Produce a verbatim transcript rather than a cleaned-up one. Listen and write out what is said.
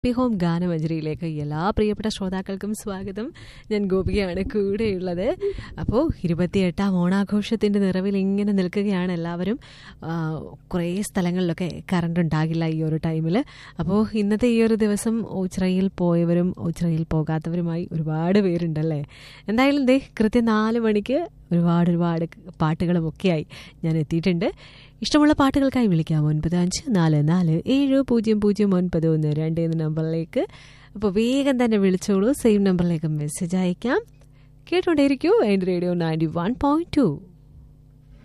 Happy home ഗാനമഞ്ജരിയിലേക്ക് എല്ലാ പ്രിയപ്പെട്ട ശ്രോതാക്കൾക്കും സ്വാഗതം. ഞാൻ ഗോപികയാണ് കൂടെയുള്ളത്. അപ്പോൾ ഇരുപത്തിയെട്ടാം ഓണാഘോഷത്തിൻ്റെ നിറവിൽ ഇങ്ങനെ നിൽക്കുകയാണ് എല്ലാവരും. കുറേ സ്ഥലങ്ങളിലൊക്കെ കറണ്ട് ഉണ്ടാകില്ല ഈ ഒരു ടൈമിൽ. അപ്പോൾ ഇന്നത്തെ ഈ ഒരു ദിവസം ഓച്ചിറയിൽ പോയവരും ഓച്ചിറയിൽ പോകാത്തവരുമായി ഒരുപാട് പേരുണ്ടല്ലേ. എന്തായാലും ദേ കൃത്യം നാല് മണിക്ക് ഒരുപാട് ഒരുപാട് പാട്ടുകളും ഒക്കെയായി ഞാൻ എത്തിയിട്ടുണ്ട്. ഇഷ്ടമുള്ള പാട്ടുകൾക്കായി വിളിക്കാം ഒൻപത് അഞ്ച് നാല് നാല് ഏഴ് പൂജ്യം പൂജ്യം ഒൻപത് ഒന്ന് രണ്ട് എന്ന നമ്പറിലേക്ക്. അപ്പോൾ വേഗം തന്നെ വിളിച്ചോളൂ. സെയിം നമ്പറിലേക്ക് മെസ്സേജ് അയക്കാം. കേട്ടോണ്ടേയിരിക്കൂ എൻ്റെ radio ninety one point two.